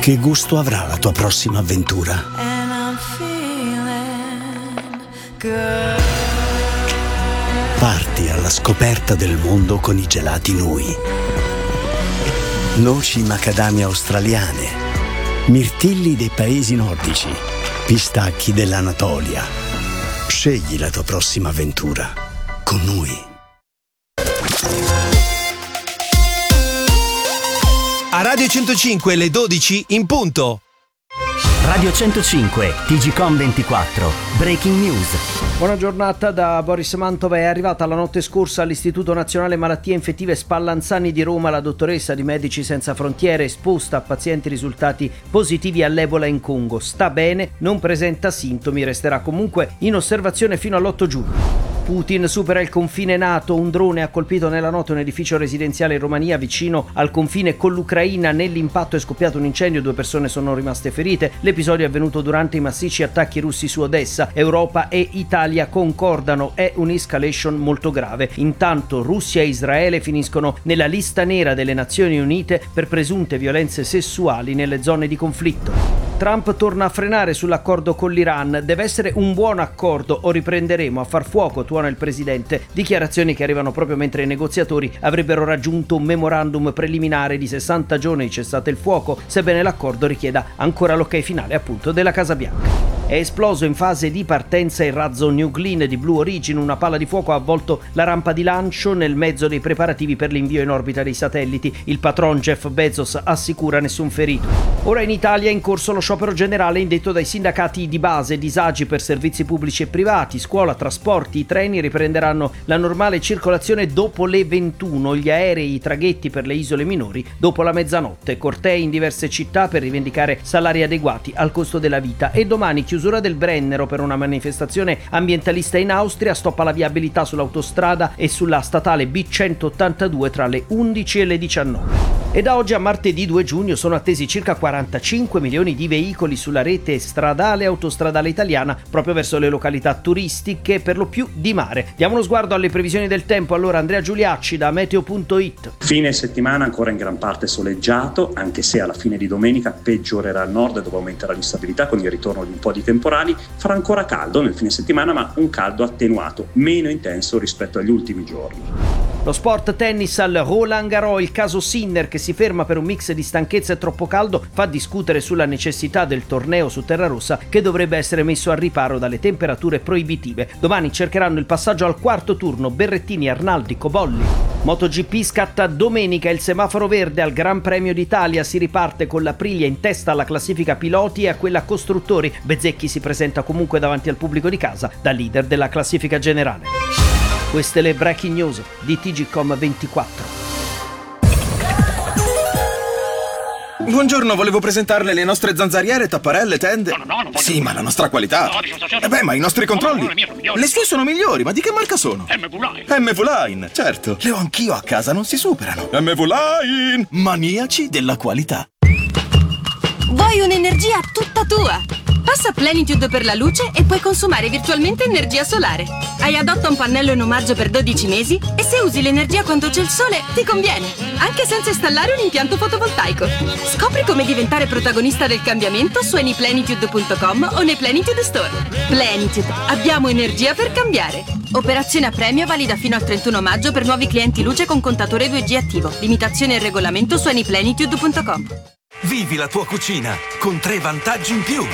Che gusto avrà la tua prossima avventura? Parti alla scoperta del mondo con i gelati Nui. Noci macadamia australiane, mirtilli dei paesi nordici, pistacchi dell'Anatolia. Scegli la tua prossima avventura con Nui. A Radio 105 le 12 in punto. Radio 105, TGcom 24, Breaking News. Buona giornata da Boris Mantova. È arrivata la notte scorsa all'Istituto Nazionale Malattie Infettive Spallanzani di Roma la dottoressa di Medici Senza Frontiere, esposta a pazienti risultati positivi all'Ebola in Congo. Sta bene, non presenta sintomi, resterà comunque in osservazione fino all'8 giugno. Putin supera il confine NATO, un drone ha colpito nella notte un edificio residenziale in Romania vicino al confine con l'Ucraina. Nell'impatto è scoppiato un incendio, 2 persone sono rimaste ferite. L'episodio è avvenuto durante i massicci attacchi russi su Odessa. Europa e Italia concordano, è un'escalation molto grave. Intanto Russia e Israele finiscono nella lista nera delle Nazioni Unite per presunte violenze sessuali nelle zone di conflitto. Trump torna a frenare sull'accordo con l'Iran. Deve essere un buon accordo o riprenderemo a far fuoco, tuona il presidente. Dichiarazioni che arrivano proprio mentre i negoziatori avrebbero raggiunto un memorandum preliminare di 60 giorni di cessate il fuoco, sebbene l'accordo richieda ancora l'ok finale appunto della Casa Bianca. È esploso in fase di partenza il razzo New Glenn di Blue Origin. Una palla di fuoco ha avvolto la rampa di lancio nel mezzo dei preparativi per l'invio in orbita dei satelliti. Il patron Jeff Bezos assicura nessun ferito. Ora in Italia è in corso lo sciopero generale indetto dai sindacati di base. Disagi per servizi pubblici e privati, scuola, trasporti. I treni riprenderanno la normale circolazione dopo le 21, gli aerei, i traghetti per le isole minori dopo la mezzanotte. Cortei in diverse città per rivendicare salari adeguati al costo della vita. E domani chiusura del Brennero per una manifestazione ambientalista in Austria. Stop alla viabilità sull'autostrada e sulla statale B182 tra le 11 e le 19. E da oggi a martedì 2 giugno sono attesi circa 45 milioni di veicoli sulla rete stradale e autostradale italiana proprio verso le località turistiche, per lo più di mare. Diamo uno sguardo alle previsioni del tempo. Allora Andrea Giuliacci da Meteo.it. Fine settimana ancora in gran parte soleggiato, anche se alla fine di domenica peggiorerà al nord dove aumenterà l'instabilità con il ritorno di un po' di temporali. Farà ancora caldo nel fine settimana, ma un caldo attenuato, meno intenso rispetto agli ultimi giorni. Lo sport tennis al Roland Garros, il caso Sinner che si ferma per un mix di stanchezza e troppo caldo fa discutere sulla necessità del torneo su terra rossa che dovrebbe essere messo al riparo dalle temperature proibitive. Domani cercheranno il passaggio al quarto turno Berrettini, Arnaldi, Cobolli. MotoGP scatta domenica il semaforo verde al Gran Premio d'Italia, si riparte con l'Aprilia in testa alla classifica piloti e a quella costruttori. Bezzecchi si presenta comunque davanti al pubblico di casa da leader della classifica generale. Queste le breaking news di TGcom 24. Buongiorno, volevo presentarle le nostre zanzariere, tapparelle, tende. No, sì, ma la nostra qualità. Ma i nostri controlli. Le sue sono migliori, ma di che marca sono? MV-Line, certo. Le ho anch'io a casa, non si superano. MV-Line, maniaci della qualità. Vuoi un'energia tutta tua? Passa a Plenitude per la luce e puoi consumare virtualmente energia solare. Hai adotta un pannello in omaggio per 12 mesi e se usi l'energia quando c'è il sole ti conviene, anche senza installare un impianto fotovoltaico. Scopri come diventare protagonista del cambiamento su anyplenitude.com o nei Plenitude Store. Plenitude, abbiamo energia per cambiare. Operazione a premio valida fino al 31 maggio per nuovi clienti luce con contatore 2G attivo. Limitazione e regolamento su anyplenitude.com. Vivi la tua cucina con 3 vantaggi in più.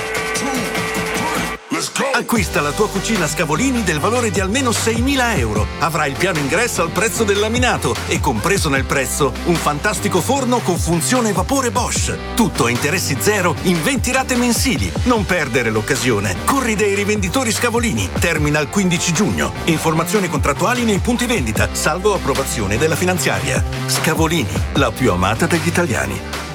Acquista la tua cucina Scavolini del valore di almeno 6.000 euro. Avrai il piano ingresso al prezzo del laminato e compreso nel prezzo un fantastico forno con funzione vapore Bosch. Tutto a interessi zero in 20 rate mensili. Non perdere l'occasione. Corri dai rivenditori Scavolini. Termina il 15 giugno. Informazioni contrattuali nei punti vendita, salvo approvazione della finanziaria. Scavolini, la più amata degli italiani.